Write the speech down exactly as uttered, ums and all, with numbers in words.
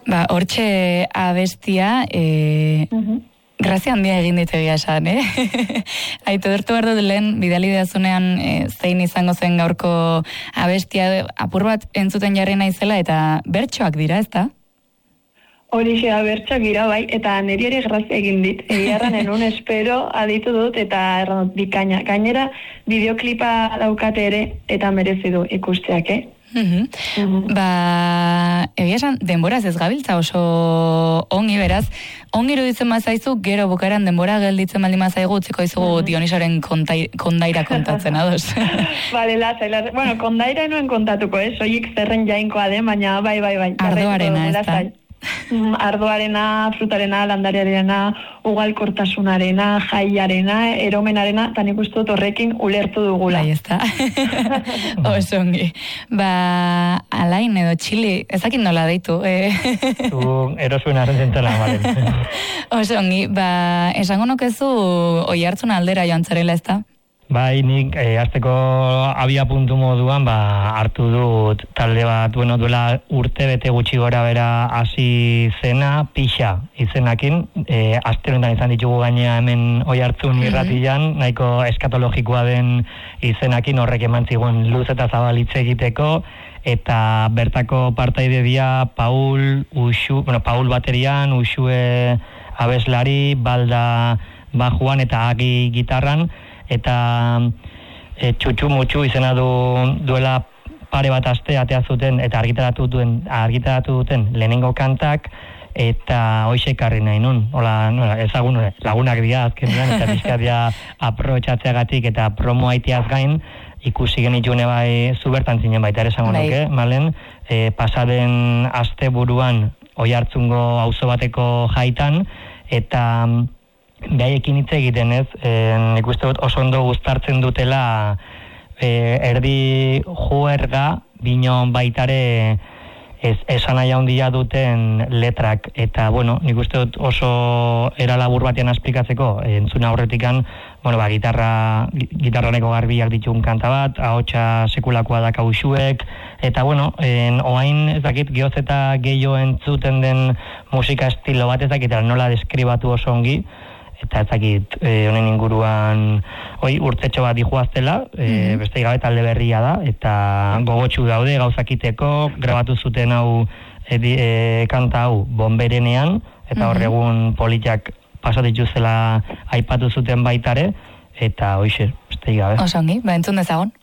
Ba, hortxe abestia, e, uh-huh. grazia handia egin dit egia esan, eh? Aitu dertu behar dut lehen, bidali deazunean e, zein izango zen gaurko abestia, apur bat entzuten jarri naizela, eta bertsoak dira, ez da? Horixe da, bertsoak dira, bai, eta niri ere grazia egin dit. Egia erran enun espero aditu dut, eta erran dut bikaina. Gainera, bideoklipa daukate ere, eta merezi du ikusteak, eh? Uhum. Uhum. Ba, egia esan, denboraz ez gabiltza oso ongi beraz, ongi iruditzen mazaizu, gero bukaeran denbora gelditzen baldin mazaigu utziko izugu uhum. Dionisaren kontai, kondaira kontatzen, ados? Bale, lasai, lasai. Bueno, kondaira nuen kontatuko, eh? Soilik zerren jainkoa den, baina bai, bai, bai. Ardoarena, ez da? Ardoarena, frutarena, landarearena, ugalkortasunarena, jaiarena, eromenarena, eta nik uste dut horrekin ulertu dugula. Bai, ez da. Osongi. Ba, alain edo txili, ezakit nola deitu. Eh? Tu erosuen arrentzentela, bale. Osongi, ba, esango nokezu oi hartzun aldera joan zarela, ez da? Bai, nik e, azteko abia puntu moduan ba, hartu dut talde bat, bueno, duela urte bete gutxi gora bera hasi zena, pixa izenakin, e, azte honetan izan ditugu gainea hemen oi hartzun irratian, nahiko eskatologikoa den izenakin, horrek eman zigun luz eta zabalitze egiteko, eta bertako partaide dira Paul, Uxu, bueno, Paul baterian, Uxue abeslari, Balda bajuan eta Agi gitarran, eta e, txutxu mutxu izena du duela pare bat aste atea zuten eta argitaratu duten argitaratu duten lehenengo kantak eta hoxe ekarri nahi nun. Hola, nola, ezagun lagunak dira azkenean eta bizkaria aprobetxatzeagatik eta promo haiteaz gain ikusi genitune bai zu bertan zinen baita ere esango nuke, malen, e, pasaden asteburuan Oihartzungo auzo bateko jaitan eta behaiekin hitz egiten ez, e, nik uste dut oso ondo guztartzen dutela e, erdi juerga binon baitare ez, esan nahi handia duten letrak, eta bueno, nik uste dut oso era labur batean esplikatzeko, entzuna horretikan, bueno, ba, gitarra, gitarraneko garbiak ditun kanta bat, ahotsa sekulakoa daka Uxuek, eta bueno, en, oain ez dakit gehoz eta gehiago entzuten den musika estilo bat ez dakit nola deskribatu oso ongi, eta ez dakit honen e, inguruan oi urtetxo bat dijoaztela, e, mm-hmm. beste gabe talde berria da, eta gogotsu daude gauzakiteko, grabatu zuten hau e, e, kanta hau bomberenean, eta horregun mm-hmm. politiak pasatituzela aipatu zuten baitare, eta hoixe, beste gabe. Osongi, ba entzun dezagon.